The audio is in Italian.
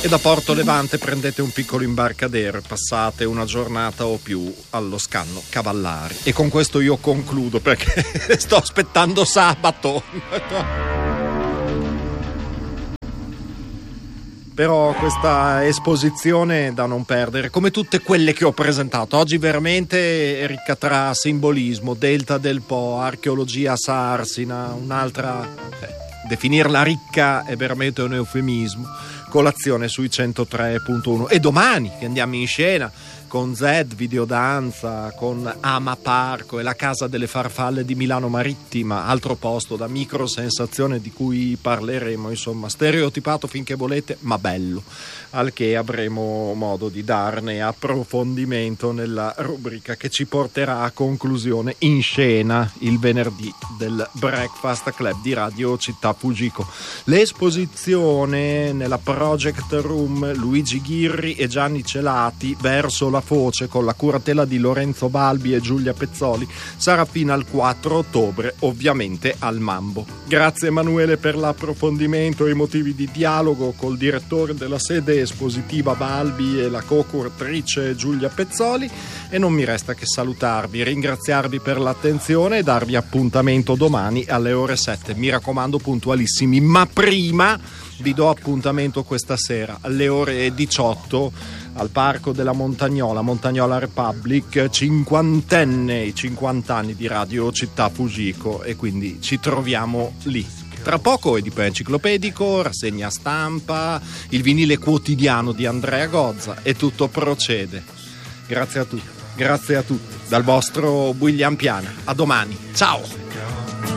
E da Porto Levante prendete un piccolo imbarcadero, passate una giornata o più allo Scanno Cavallari. E con questo io concludo, perché sto aspettando sabato. Però questa esposizione da non perdere, come tutte quelle che ho presentato oggi, veramente ricca tra simbolismo, Delta del Po, archeologia sarsina, un'altra, definirla ricca è veramente un eufemismo. Colazione sui 103.1. E domani che andiamo in scena con Zed, videodanza, con Ama Parco e la Casa delle Farfalle di Milano Marittima, altro posto da microsensazione di cui parleremo, insomma, stereotipato finché volete, ma bello, al che avremo modo di darne approfondimento nella rubrica che ci porterà a conclusione in scena il venerdì del Breakfast Club di Radio Città Fujiko. L'esposizione nella Project Room Luigi Ghirri e Gianni Celati verso la foce, con la curatela di Lorenzo Balbi e Giulia Pezzoli, sarà fino al 4 ottobre, ovviamente al Mambo. Grazie Emanuele per l'approfondimento e i motivi di dialogo col direttore della sede espositiva Balbi e la co-curatrice Giulia Pezzoli, e non mi resta che salutarvi, ringraziarvi per l'attenzione e darvi appuntamento domani alle ore 7, mi raccomando puntualissimi, ma prima vi do appuntamento questa sera alle ore 18 al Parco della Montagnola Republic, cinquantenne, i 50 anni di Radio Città Fujiko, e quindi ci troviamo lì. Tra poco Edipo enciclopedico, rassegna stampa, il vinile quotidiano di Andrea Gozza e tutto procede. Grazie a tutti, dal vostro William Piana. A domani, ciao!